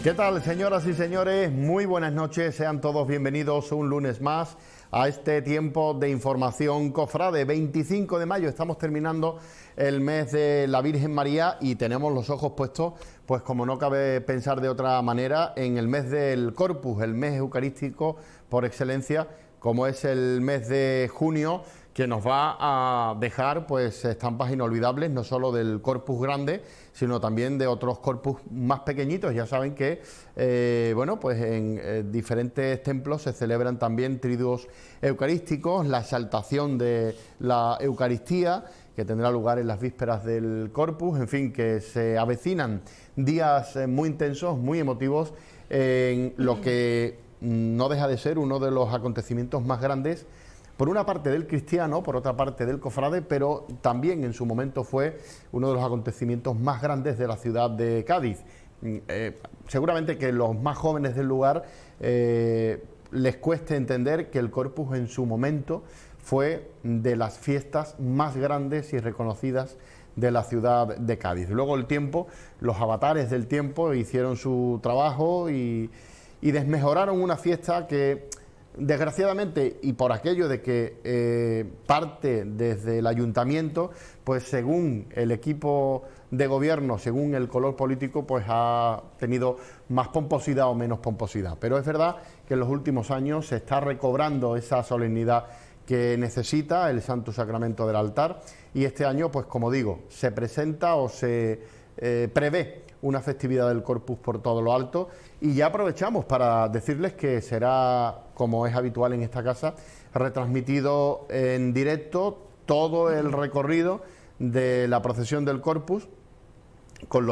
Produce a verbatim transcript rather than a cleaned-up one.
¿Qué tal, señoras y señores? Muy buenas noches, sean todos bienvenidos un lunes más a este tiempo de información cofrade. veinticinco de mayo, estamos terminando el mes de la Virgen María y tenemos los ojos puestos, pues como no cabe pensar de otra manera, en el mes del Corpus, el mes eucarístico por excelencia, como es el mes de junio, que nos va a dejar pues estampas inolvidables, no solo del Corpus grande, sino también de otros corpus más pequeñitos. Ya saben que eh, bueno, pues en eh, diferentes templos se celebran también triduos eucarísticos, la exaltación de la Eucaristía, que tendrá lugar en las vísperas del Corpus, en fin, que se avecinan días eh, muy intensos, muy emotivos, en lo que no deja de ser uno de los acontecimientos más grandes, por una parte del cristiano, por otra parte del cofrade, pero también en su momento fue uno de los acontecimientos más grandes de la ciudad de Cádiz. Eh, seguramente que los más jóvenes del lugar eh, les cueste entender que el Corpus en su momento fue de las fiestas más grandes y reconocidas de la ciudad de Cádiz. Luego el tiempo, los avatares del tiempo hicieron su trabajo y, y desmejoraron una fiesta que, desgraciadamente, y por aquello de que eh, parte desde el ayuntamiento, pues según el equipo de gobierno, según el color político, pues ha tenido más pomposidad o menos pomposidad. Pero es verdad que en los últimos años se está recobrando esa solemnidad que necesita el Santo Sacramento del altar, y este año, pues como digo, se presenta o se eh, prevé una festividad del Corpus por todo lo alto, y ya aprovechamos para decirles que será, como es habitual en esta casa, retransmitido en directo todo el recorrido de la procesión del Corpus, con los